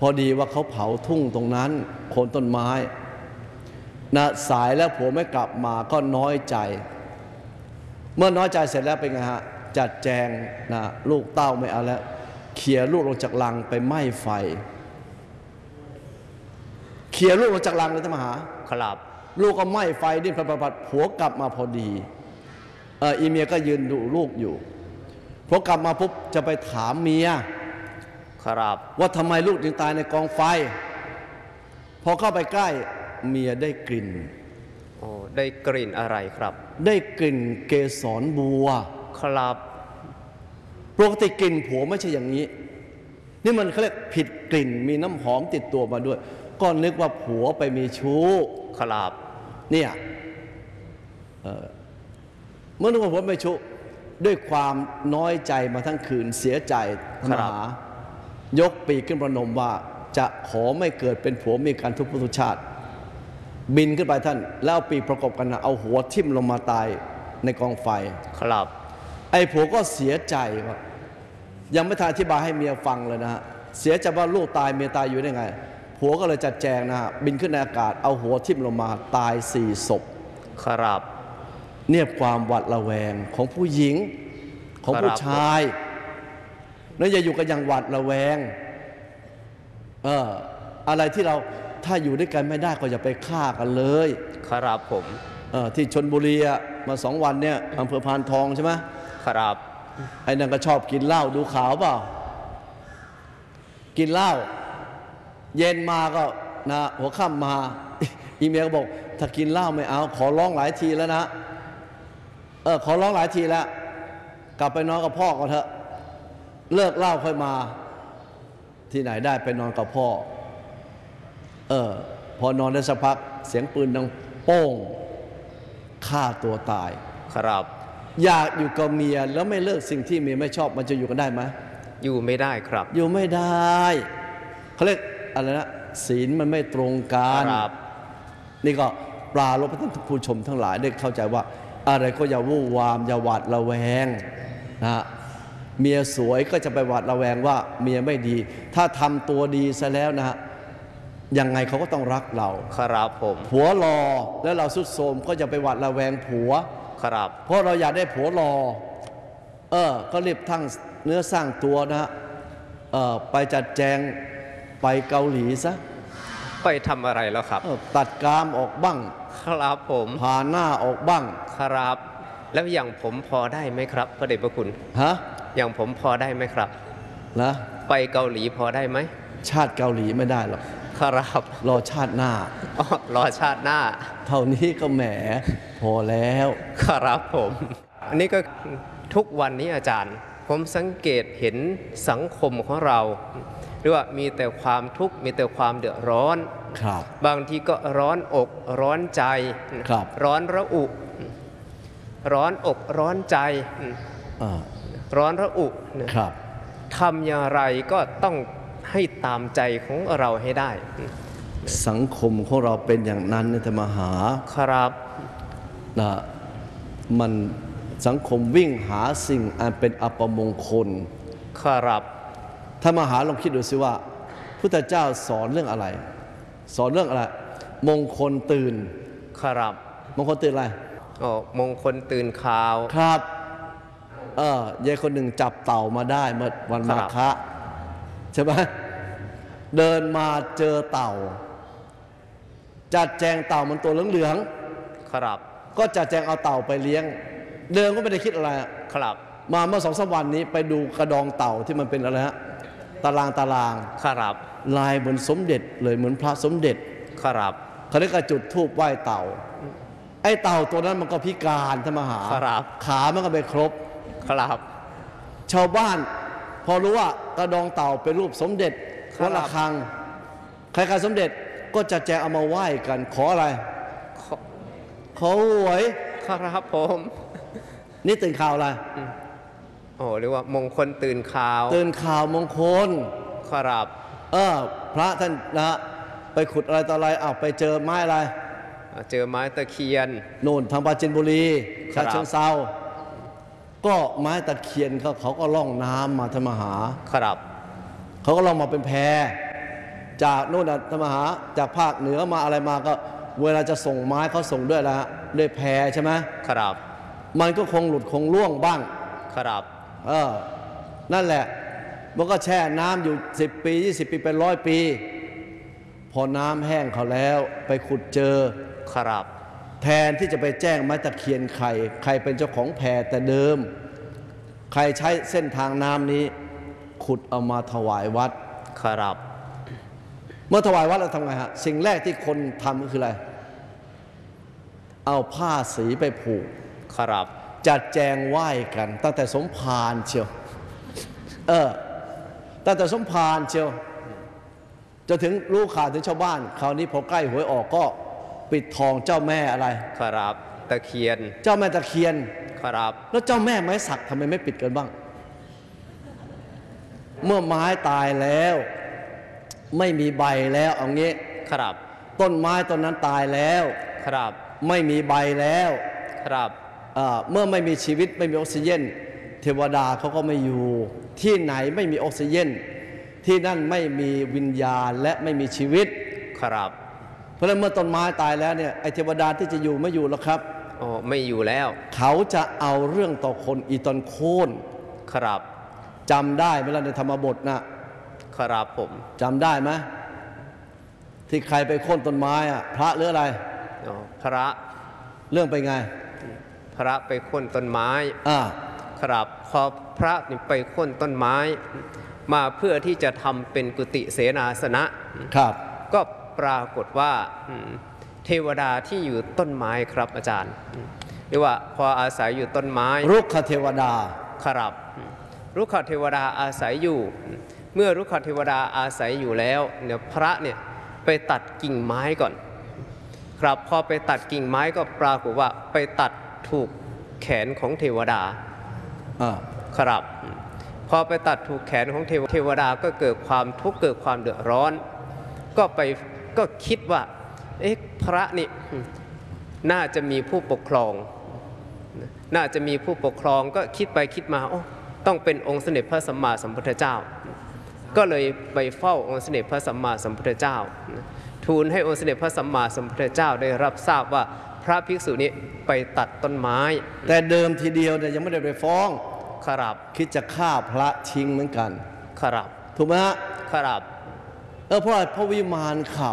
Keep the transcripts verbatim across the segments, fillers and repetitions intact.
อดีว่าเขาเผาทุ่งตรงนั้นโคนต้นไม้นะสายแล้วผัวไม่กลับมาก็น้อยใจเมื่อน้อยใจเสร็จแล้วเป็นไงฮะจัดแจงนะลูกเต้าไม่เอาแล้วเขี่ยลูกลงจากลังไปไหม้ไฟเขี่ยลูกลงจากลังเลยท่านมหาครับลูกก็ไหม้ไฟดิ้นผัดๆผัวกลับมาพอดีเอออีเมียก็ยืนดูลูกอยู่พอกลับมาปุ๊บจะไปถามเมียครับว่าทำไมลูกถึงตายในกองไฟพอเข้าไปใกล้เมียได้กลิ่นโอ้ได้กลิ่นอะไรครับได้กลิ่นเกสรบัวครับปกติกลิ่นผัวไม่ใช่อย่างนี้นี่มันเขาเรียกผิดกลิ่นมีน้ำหอมติดตัวมาด้วยก็นึกว่าผัวไปมีชู้ครับเนี่ยเเมื่อนึกว่าผัวไปชู้ด้วยความน้อยใจมาทั้งคืนเสียใจมหายกปีกขึ้นประนมว่าจะขอไม่เกิดเป็นผัวมีการทุกข์ทุกชาติบินขึ้นไปท่านแล้วปีกประกบกันนะเอาหัวทิ่มลงมาตายในกองไฟครับไอ้ผัวก็เสียใจว่ายังไม่ทันอธิบายให้เมียฟังเลยนะฮะเสียใจว่าลูกตายเมียตายอยู่ได้ไงผัวก็เลยจัดแจงนะฮะบินขึ้นในอากาศเอาหัวทิ่มลงมาตายสี่ศพครับเนี่ยความหวาดระแวงของผู้หญิงของผู้ชายนั่นอย่าอยู่กันอย่างหวาดระแวงเอออะไรที่เราถ้าอยู่ด้วยกันไม่ได้ก็อย่าไปฆ่ากันเลยครับผมเออที่ชลบุรีมาสองวันเนี่ยอำเภอพานทองใช่ไหมครับไอ้นั่นก็ชอบกินเหล้าดูข่าวเปล่ากินเหล้าเย็นมาก็นะหัวค่ำมาอีเมียก็บอกถ้ากินเหล้าไม่เอาขอร้องหลายทีแล้วนะเออขอร้องหลายทีแล้วกลับไปนอนกับพ่อก่อนเถอะเลิกเหล้าค่อยมาที่ไหนได้ไปนอนกับพ่อเออพอนอนได้สักพักเสียงปืนดังโป้งฆ่าตัวตายครับอยากอยู่กับเมียแล้วไม่เลิกสิ่งที่เมียไม่ชอบมันจะอยู่กันได้ไหมอยู่ไม่ได้ครับอยู่ไม่ได้เขาเรียกอะไรนะศีลมันไม่ตรงกันนี่ก็ปลาลบให้ท่านผู้ชมทั้งหลายได้เข้าใจว่าอะไรก็อย่าวู่วามอย่าหวาดระแวงนะเมียสวยก็จะไปหวาดระแวงว่าเมียไม่ดีถ้าทำตัวดีซะแล้วนะฮะยังไงเขาก็ต้องรักเราครับผมผัวรอแล้วเราสุดโทรมก็จะไปหวาดระแวงผัวครับเพราะเราอยากได้ผัวรอเออก็รีบทั้งเนื้อสร้างตัวนะฮะเออไปจัดแจงไปเกาหลีซะไปทำอะไรแล้วครับตัดกรามออกบ้างครับผมผ่าหน้าออกบ้างครับแล้วอย่างผมพอได้ไหมครับพระเดชพระคุณฮะอย่างผมพอได้ไหมครับนะไปเกาหลีพอได้ไหมชาติเกาหลีไม่ได้หรอกครับรอชาติหน้าอ๋อรอชาติหน้าเท่านี้ก็แหมพอแล้วครับผมอันนี้ก็ทุกวันนี้อาจารย์ผมสังเกตเห็นสังคมของเราหรือว่ามีแต่ความทุกข์มีแต่ความเดือดร้อนครับบางทีก็ร้อนอกร้อนใจครับร้อนระอุร้อนอกร้อนใจร้อนระอุครับทำอย่างไรก็ต้องให้ตามใจของเราให้ได้สังคมของเราเป็นอย่างนั้นนะธรรมหาครับนะมันสังคมวิ่งหาสิ่งอันเป็นอัปมงคลครับธรรมหาลองคิดดูสิว่าพุทธเจ้าสอนเรื่องอะไรสอนเรื่องอะไรมงคลตื่นครับมงคลตื่นอะไรอ๋อมงคลตื่นข่าวครับเออยายคนหนึ่งจับเต่ามาได้เมื่อวันมาฆะใช่ไหมเดินมาเจอเต่าจัดแจงเต่ามันตัวเหลืองๆครับก็จัดแจงเอาเต่าไปเลี้ยงเดินก็ไม่ได้คิดอะไรครับมาเมื่อสองสามวันนี้ไปดูกระดองเต่าที่มันเป็นอะไรฮะตารางตารางครับลายเหมือนสมเด็จเลยเหมือนพระสมเด็จครับเขาเรียกจุดธูปไหว้เต่าไอ้เต่าตัวนั้นมันก็พิการธรรมหาขามันก็ไม่ครบครับชาวบ้านพอรู้ว่ากระดองเต่าเป็นรูปสมเด็จวัดระฆังใครๆสมเด็จก็จะแจกเอามาไหว้กันขออะไรขอหวยครับผมนี่ตื่นข่าวอะไรโอ้เรียกว่ามงคลตื่นข่าวตื่นข่าวมงคลครับเออพระท่านนะไปขุดอะไรต่ออะไรอ้าวไปเจอไม้อะไรเจอไม้ตะเคียนโน่นทางปราจีนบุรีฉะเชิงเทราก็ไม้ตะเคียนเขาเขาก็ล่องน้ำมาทำมาหาครับเขาก็ล่องมาเป็นแพจากโน่นธรรมหาจากภาคเหนือมาอะไรมาก็เวลาจะส่งไม้เขาส่งด้วยละด้วยแพใช่ไหมครับมันก็คงหลุดคงล่วงบ้างครับเออนั่นแหละมันก็แช่น้ำอยู่สิบปียี่สิบปีเป็นร้อยปีพอน้ำแห้งเขาแล้วไปขุดเจอครับแทนที่จะไปแจ้งไม้ตะเคียนใครใครเป็นเจ้าของแพแต่เดิมใครใช้เส้นทางน้ำนี้ขุดเอามาถวายวัดครับเมื่อถวายวัดเราทำไงฮะสิ่งแรกที่คนทำก็คืออะไรเอาผ้าสีไปผูกครับจัดแจงไหว้กันตั้งแต่สมภารเชียวเออตั้งแต่สมภารเชียวจะถึงรู้ข่าวถึงชาวบ้านคราวนี้พอใกล้หวยออกก็ปิดทองเจ้าแม่อะไรครับตะเคียนเจ้าแม่ตะเคียนครับแล้วเจ้าแม่ไม้สักทำไมไม่ปิดกันบ้างเมื่อไม้ตายแล้วไม่มีใบแล้วเอางี้ครับต้นไม้ต้นนั้นตายแล้วครับไม่มีใบแล้วครับเมื่อไม่มีชีวิตไม่มีออกซิเจนเทวดาเขาก็ไม่อยู่ที่ไหนไม่มีออกซิเจนที่นั่นไม่มีวิญญาณและไม่มีชีวิตครับเพราะฉะนั้นเมื่อต้นไม้ตายแล้วเนี่ยไอเทวดาที่จะอยู่ไม่อยู่แล้วครับอ๋อไม่อยู่แล้วเขาจะเอาเรื่องต่อคนอีตอนโค่นครับจำได้ไหมล่ะในธรรมบทนะครับผมจำได้ไหมที่ใครไปโค่นต้นไม้อะพระหรืออะไรอ๋อพระเรื่องไปไงพระไปโค่นต้นไม้อ่าครับพอพระนี่ไปโค่นต้นไม้มาเพื่อที่จะทำเป็นกุฏิเสนาสนะครับก็ปรากฏว่าเทวดาที่อยู่ต้นไม้ครับอาจารย์เรียกว่าพออาศัยอยู่ต้นไม้รุกขเทวดาครับรุกขเทวดาอาศัยอยู่เมื่อรุกขเทวดาอาศัยอยู่แล้วเนี่ยพระเนี่ยไปตัดกิ่งไม้ก่อนครับพอไปตัดกิ่งไม้ก็ปรากฏว่าไปตัดถูกแขนของเทวดาครับพอไปตัดถูกแขนของเทวดาก็เกิดความทุกข์เกิดความเดือดร้อนก็ไปก็คิดว่าเอ๊ะพระนี่น่าจะมีผู้ปกครองน่าจะมีผู้ปกครองก็คิดไปคิดมาโอ้ต้องเป็นองค์สมเด็จพระสัมมาสัมพุทธเจ้าก็เลยไปเฝ้าองค์สมเด็จพระสัมมาสัมพุทธเจ้าทูลให้องค์สมเด็จพระสัมมาสัมพุทธเจ้าได้รับทราบว่าพระภิกษุนี้ไปตัดต้นไม้แต่เดิมทีเดียวเนี่ยยังไม่ได้ไปฟ้องครับคิดจะฆ่าพระทิ้งเหมือนกันครับถูกไหมฮะครับเออเพราะพระวิมานเขา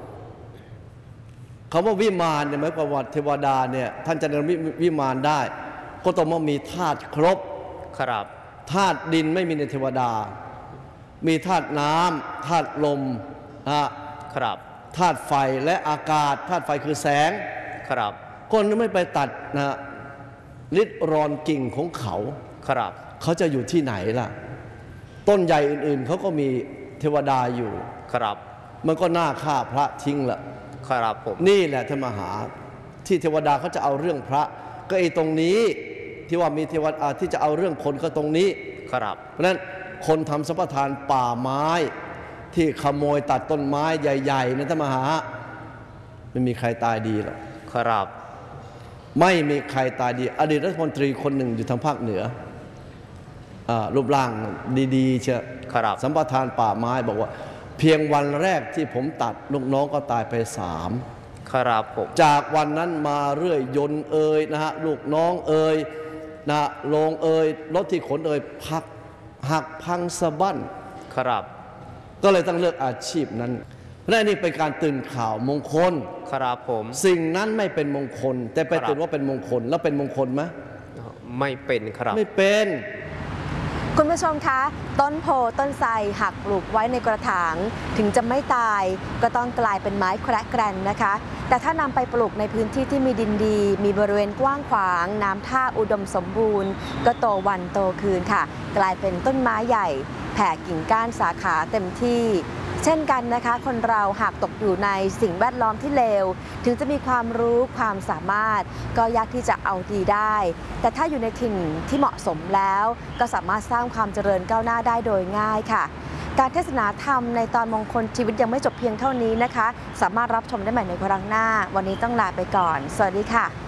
เขาว่าวิมานเนี่ยหมายความว่าเทวดาเนี่ยท่านจะนำวิมานได้ก็ต้องมามีธาตุครบครับธาตุดินไม่มีในเทวดามีธาตุน้ำธาตุลมนะครับธาตุไฟและอากาศธาตุไฟคือแสงครับคนไม่ไปตัดนะฤทธิ์รอนกิ่งของเขาครับเขาจะอยู่ที่ไหนล่ะต้นใหญ่อื่นๆเขาก็มีเทวดาอยู่ครับมันก็น่าฆ่าพระทิ้งละครับผมนี่แหละธรรมหาที่เทวดาเขาจะเอาเรื่องพระก็ไอ้ตรงนี้ที่ว่ามีเทวดาที่จะเอาเรื่องคนก็ตรงนี้ครับเพราะฉะนั้นคนทำสัมปทานป่าไม้ที่ขโมยตัดต้นไม้ใหญ่ๆนะธรรมหาไม่มีใครตายดีหรอกครับไม่มีใครตายดีอดีตรัฐมนตรีคนหนึ่งอยู่ทางภาคเหนือรูปร่างดีๆเชียวสัมปทานป่าไม้บอกว่าเพียงวันแรกที่ผมตัดลูกน้องก็ตายไปสามครับผมจากวันนั้นมาเรื่อยยนต์เอ่ยนะฮะลูกน้องเอ่ยนะโรงเอ่ยรถที่ขนเอ่ยพักหักพังสะบั้นครับก็เลยต้องเลือกอาชีพนั้นเพราะนี่เป็นการตื่นข่าวมงคลครับผมสิ่งนั้นไม่เป็นมงคลแต่ไปตื่นว่าเป็นมงคลแล้วเป็นมงคลไหมไม่เป็นครับไม่เป็นคุณผู้ชมคะต้นโพต้นไทรหักปลูกไว้ในกระถางถึงจะไม่ตายก็ต้องกลายเป็นไม้แคระแกรนนะคะแต่ถ้านำไปปลูกในพื้นที่ที่มีดินดีมีบริเวณกว้างขวางน้ำท่าอุดมสมบูรณ์ก็โตวันโตคืนค่ะกลายเป็นต้นไม้ใหญ่แผ่กิ่งก้านสาขาเต็มที่เช่นกันนะคะคนเราหากตกอยู่ในสิ่งแวดล้อมที่เลวถึงจะมีความรู้ความสามารถก็ยากที่จะเอาดีได้แต่ถ้าอยู่ในถิ่นที่เหมาะสมแล้วก็สามารถสร้างความเจริญก้าวหน้าได้โดยง่ายค่ะการเทศนาธรรมในตอนมงคลชีวิตยังไม่จบเพียงเท่านี้นะคะสามารถรับชมได้ใหม่ในครั้งหน้าวันนี้ต้องลาไปก่อนสวัสดีค่ะ